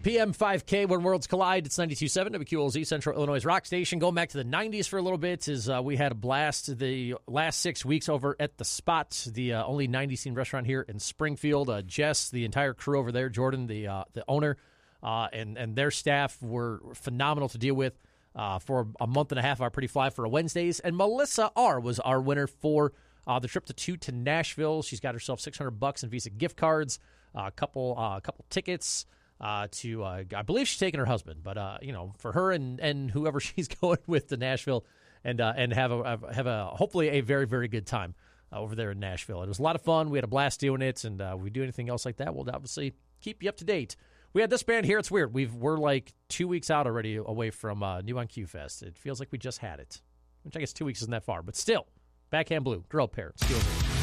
PM 5K, when worlds collide. It's 92.7 WQLZ, Central Illinois Rock Station. Going back to the 90s for a little bit, is we had a blast the last 6 weeks over at The Spot, the only 90s themed restaurant here in Springfield. Jess, the entire crew over there, Jordan, the owner, and their staff were phenomenal to deal with for a month and a half. Our Pretty Fly for a Wednesdays. And Melissa R. was our winner for the trip to Nashville. She's got herself $600 in Visa gift cards, a couple tickets. I believe she's taking her husband, but for her and whoever she's going with to Nashville, and have a hopefully a very, very good time over there in Nashville. It was a lot of fun. We had a blast doing it, and if we do anything else like that, we'll obviously keep you up to date. We had this band here. It's weird. We're like 2 weeks out already away from New on Q Fest. It feels like we just had it, which I guess 2 weeks isn't that far, but still, Backhand Blue, Girl Pair, Steel Ring.